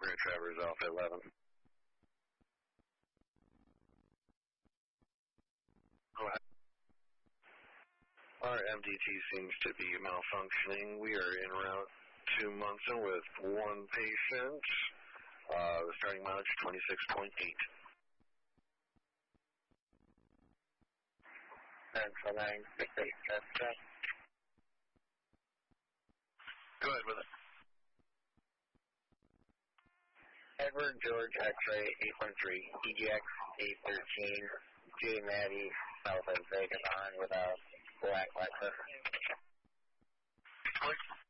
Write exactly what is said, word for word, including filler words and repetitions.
Grand Traverse Alpha eleven. Go ahead. Our M D T seems to be malfunctioning. We are en route to Munson with one patient. Uh, the starting mileage twenty-six point eight. Central nine six eight, that's right. Go ahead with it. Edward George X-ray eight one three, E G X eight thirteen, J Maddie, South of Vagabond with a black Lexus.